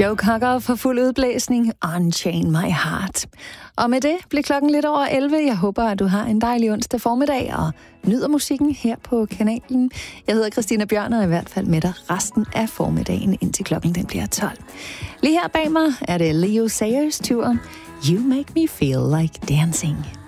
Joe Cocker for fuld udblæsning, Unchain My Heart. Og med det bliver klokken lidt over 11. Jeg håber, at du har en dejlig onsdag formiddag og nyder musikken her på kanalen. Jeg hedder Christina Bjørn og er i hvert fald med dig resten af formiddagen, indtil klokken den bliver 12. Lige her bag mig er det Leo Sayers tur. You Make Me Feel Like Dancing.